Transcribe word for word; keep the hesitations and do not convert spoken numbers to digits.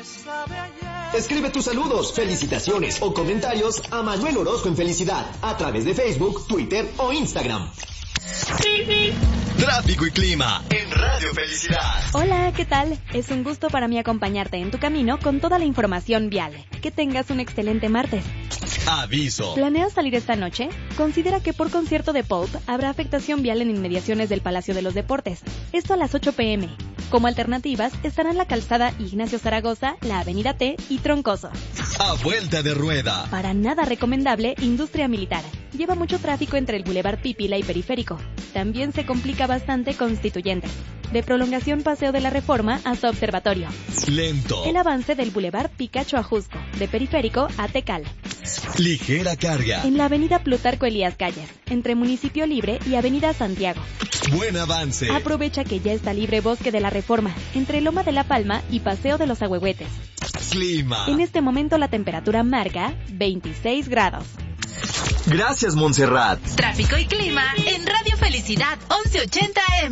Escribe tus saludos, felicitaciones o comentarios a Manuel Orozco en Felicidad a través de Facebook, Twitter o Instagram. Tráfico y clima en Radio Felicidad. Hola, ¿qué tal? Es un gusto para mí acompañarte en tu camino con toda la información vial. Que tengas un excelente martes. Aviso. ¿Planeas salir esta noche? Considera que por concierto de Pulp habrá afectación vial en inmediaciones del Palacio de los Deportes. Esto a las ocho pm. Como alternativas estarán la calzada Ignacio Zaragoza, la avenida T y Troncoso. A vuelta de rueda. Para nada recomendable, industria militar. Lleva mucho tráfico entre el Boulevard Pípila y Periférico. También se complica bastante Constituyentes. De prolongación Paseo de la Reforma hasta Observatorio. Lento. El avance del Boulevard Picacho a Jusco, de Periférico a Tecal. Ligera carga. En la avenida Plutarco Elías Calles, entre Municipio Libre y avenida Santiago. Buen avance. Aprovecha que ya está libre Bosque de la Reforma, entre Loma de la Palma y Paseo de los Ahuehuetes. Clima. En este momento la temperatura marca veintiséis grados. Gracias, Montserrat. Tráfico y clima en Radio Felicidad once ochenta M.